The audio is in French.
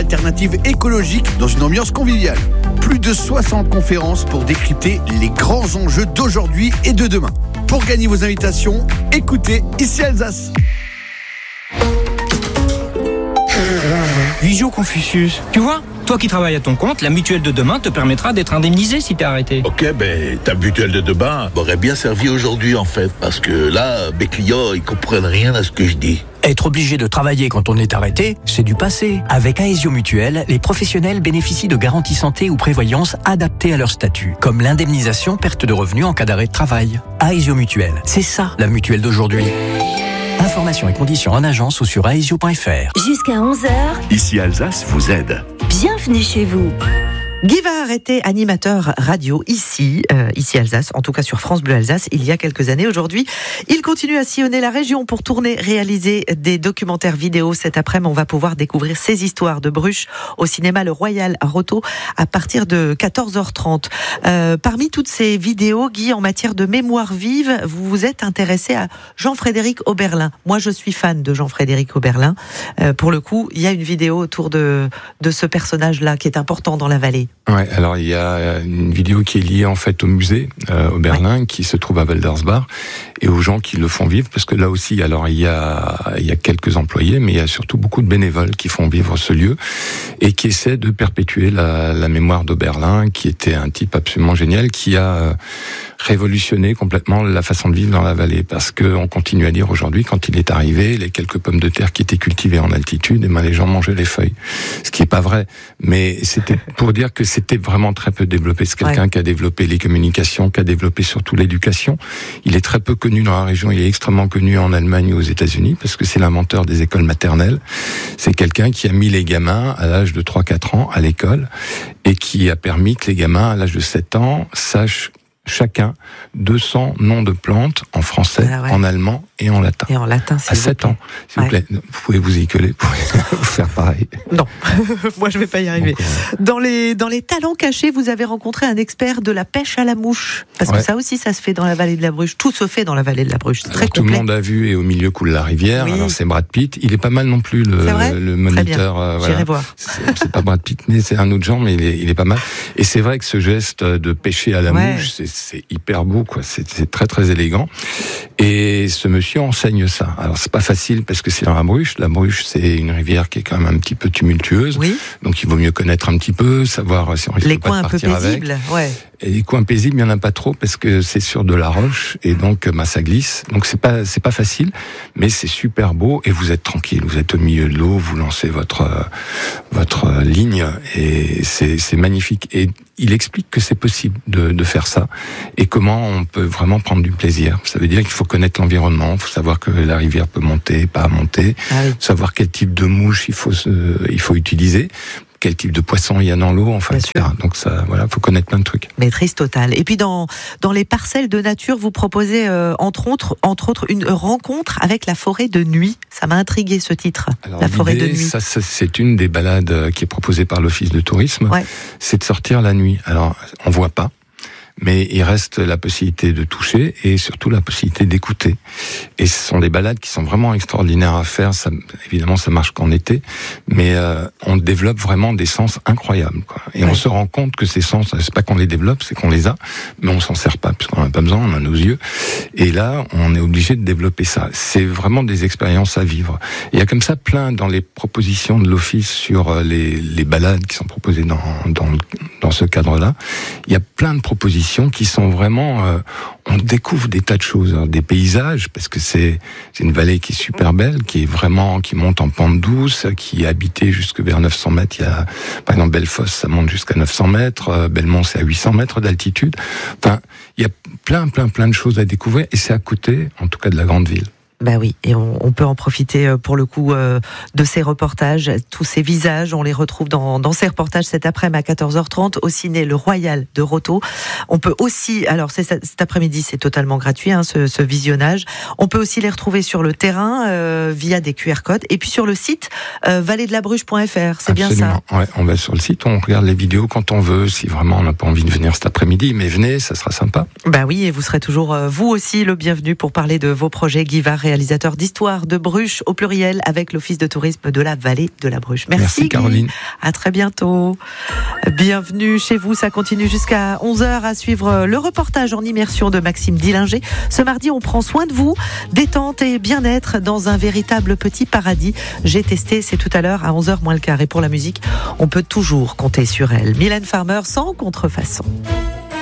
alternative écologique dans une ambiance conviviale. Plus de 60 conférences pour décrypter les grands enjeux d'aujourd'hui et de demain. Pour gagner vos invitations, écoutez Ici Alsace. Visio Confucius, tu vois, toi qui travailles à ton compte, la mutuelle de demain te permettra d'être indemnisé si t'es arrêté. Ok, ta mutuelle de demain m'aurait bien servi aujourd'hui en fait, parce que là, mes clients, ils comprennent rien à ce que je dis. Être obligé de travailler quand on est arrêté, c'est du passé. Avec Aesio Mutuelle, les professionnels bénéficient de garanties santé ou prévoyance adaptées à leur statut, comme l'indemnisation perte de revenus en cas d'arrêt de travail. Aesio Mutuelle, c'est ça la mutuelle d'aujourd'hui. Informations et conditions en agence ou sur aesio.fr. Jusqu'à 11h. Ici Alsace vous aide. Bienvenue chez vous. Guy Vahareté, animateur radio ici Alsace, en tout cas sur France Bleu Alsace, il y a quelques années. Aujourd'hui, il continue à sillonner la région pour tourner, réaliser des documentaires vidéo. Cet après-midi, on va pouvoir découvrir ces histoires de Bruches au cinéma Le Royal à Rothau à partir de 14h30. Parmi toutes ces vidéos, Guy, en matière de mémoire vive, vous vous êtes intéressé à Jean-Frédéric Oberlin. Moi, je suis fan de Jean-Frédéric Oberlin. Pour le coup, il y a une vidéo autour de ce personnage-là qui est important dans la vallée. Ouais, alors il y a une vidéo qui est liée en fait au musée Oberlin, qui se trouve à Waldersbach, et aux gens qui le font vivre, parce que là aussi, alors il y a quelques employés, mais il y a surtout beaucoup de bénévoles qui font vivre ce lieu et qui essaient de perpétuer la mémoire d'Oberlin, qui était un type absolument génial, qui a révolutionné complètement la façon de vivre dans la vallée, parce que on continue à dire aujourd'hui, quand il est arrivé, les quelques pommes de terre qui étaient cultivées en altitude, et les gens mangeaient les feuilles, ce qui est pas vrai, mais c'était pour dire que c'était vraiment très peu développé. C'est quelqu'un qui a développé les communications, qui a développé surtout l'éducation. Il est très peu connu dans la région, il est extrêmement connu en Allemagne ou aux États-Unis, parce que c'est l'inventeur des écoles maternelles. C'est quelqu'un qui a mis les gamins à l'âge de 3-4 ans à l'école, et qui a permis que les gamins à l'âge de 7 ans sachent chacun 200 noms de plantes en français, en allemand et en latin. Et en latin, à 7 ans, s'il vous plaît. Vous pouvez vous y coller, vous pouvez vous faire pareil. Non, moi je vais pas y arriver. Dans les talents cachés, vous avez rencontré un expert de la pêche à la mouche. Parce que ça aussi, ça se fait dans la vallée de la Bruche. Tout se fait dans la vallée de la Bruche. C'est très complet. Tout le monde a vu, et au milieu coule la rivière. Oui. Alors c'est Brad Pitt. Il est pas mal non plus, le moniteur. J'irai voir. C'est pas Brad Pitt, mais c'est un autre genre, mais il est pas mal. Et c'est vrai que ce geste de pêcher à la mouche, c'est hyper beau, quoi. C'est très très élégant. Et ce monsieur enseigne ça. Alors c'est pas facile parce que c'est dans la Bruche. La Bruche, c'est une rivière qui est quand même un petit peu tumultueuse. Oui. Donc il vaut mieux connaître un petit peu, savoir si on risque les pas de partir avec. Les coins un peu paisibles, ouais. Et les coins paisibles, il y en a pas trop parce que c'est sur de la roche et donc ça glisse. Donc c'est pas facile, mais c'est super beau et vous êtes tranquille. Vous êtes au milieu de l'eau, vous lancez votre ligne et c'est magnifique. Et il explique que c'est possible de faire ça et comment on peut vraiment prendre du plaisir. Ça veut dire qu'il faut connaître l'environnement, il faut savoir que la rivière peut monter, pas monter, savoir quel type de mouche il faut utiliser, quel type de poisson il y a dans l'eau, enfin, etc. Donc ça, voilà, faut connaître plein de trucs. Maîtrise totale. Et puis dans les parcelles de nature, vous proposez entre autres une rencontre avec la forêt de nuit. Ça m'a intrigué ce titre. Alors, la forêt de nuit. Ça, c'est une des balades qui est proposée par l'Office de tourisme. C'est de sortir la nuit. Alors on voit pas, mais il reste la possibilité de toucher et surtout la possibilité d'écouter. Et ce sont des balades qui sont vraiment extraordinaires à faire. Ça, évidemment, ça marche qu'en été, mais on développe vraiment des sens incroyables, quoi. Et on se rend compte que ces sens, c'est pas qu'on les développe, c'est qu'on les a, mais on s'en sert pas puisqu'on n'a pas besoin, on a nos yeux. Et là, on est obligé de développer ça. C'est vraiment des expériences à vivre. Il y a comme ça plein dans les propositions de l'Office sur les balades qui sont proposées dans ce cadre-là. Il y a plein de propositions qui sont vraiment, on découvre des tas de choses, hein, des paysages, parce que c'est une vallée qui est super belle, qui monte en pente douce, qui est habitée jusque vers 900 mètres. Il y a, par exemple, Bellefosse, ça monte jusqu'à 900 mètres, Belmont, c'est à 800 mètres d'altitude. Enfin, il y a plein de choses à découvrir, et c'est à côté, en tout cas, de la grande ville. Bah oui, et on peut en profiter pour le coup de ces reportages, tous ces visages, on les retrouve dans ces reportages cet après-midi à 14h30 au ciné Le Royal de Rothau. On peut aussi, alors cet après-midi c'est totalement gratuit, hein, ce visionnage. On peut aussi les retrouver sur le terrain via des QR codes et puis sur le site valledelabruche.fr, c'est bien ça. Ouais, on va sur le site, on regarde les vidéos quand on veut, si vraiment on n'a pas envie de venir cet après-midi, mais venez, ça sera sympa. Bah oui, et vous serez toujours vous aussi le bienvenu pour parler de vos projets, Guy Vahareté. réalisateur d'Histoire de Bruches au pluriel avec l'Office de tourisme de la vallée de la Bruche. Merci Caroline. À très bientôt. Bienvenue chez vous, ça continue jusqu'à 11h à suivre le reportage en immersion de Maxime Dillinger. Ce mardi, on prend soin de vous, détente et bien-être dans un véritable petit paradis. J'ai testé, c'est tout à l'heure à 11h moins le quart. Et pour la musique, on peut toujours compter sur elle. Mylène Farmer sans contrefaçon.